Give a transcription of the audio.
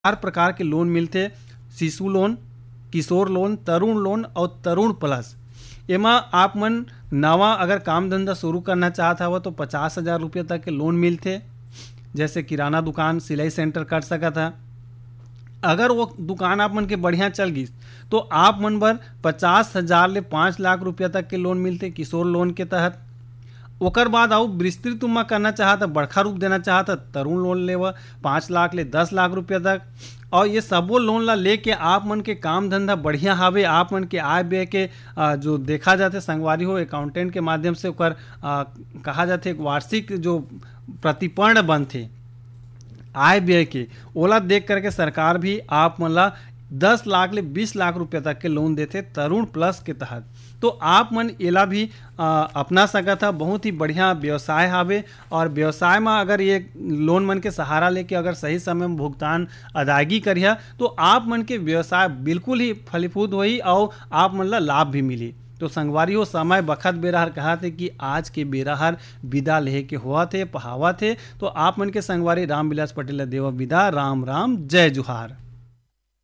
चार प्रकार के लोन मिलते। शिशु लोन, किशोर लोन, तरुण लोन और तरुण प्लस। एमा आप मन नवा अगर काम धंधा शुरू करना चाहत हव तो 50,000 रुपये तक के लोन मिलते। जैसे किराना दुकान, सिलाई सेंटर कर सकत है। अगर वो दुकान आप मन के बढ़िया चल गई तो आप मन बर 50,000 ले 5 लाख रुपया तक के लोन मिलते किशोर लोन के तहत। ओकर बाद आउ विस्तृत तुम करना चाहत, बड़खा रूप देना चाहत, तरुण लोन लेव 5 लाख ले 10 लाख रुपया तक। और ये सबो लोन ला लेके आप मन के काम धंधा बढ़िया हावे, आप मन के आय व्यय के जो देखा जाते संगवारी हो अकाउंटेंट के माध्यम से ओकर कहा जाते एक वार्षिक जो प्रतिपर्ण बनथे आय व्यय के, ओला देख करके सरकार भी आप मन ला 10 लाख ले 20 लाख रुपया तक के लोन देते तरुण प्लस के तहत। तो आप मन एला भी अपना सकत है। बहुत ही बढ़िया व्यवसाय हावे और व्यवसाय में अगर ये लोन मन के सहारा लेके अगर सही समय में भुगतान अदायगी करिया तो आप मन के व्यवसाय बिल्कुल ही फलीभूत होई और आप मन ला लाभ भी मिली। तो संगवारी हो समय बखत बेरा हर कहा थे कि आज के बेरा हर विदा लेहे के हुआ थे पहावा थे। तो आप मन के संगवारी रामविलास पटेल देवा विदा। राम राम, जय जुहार।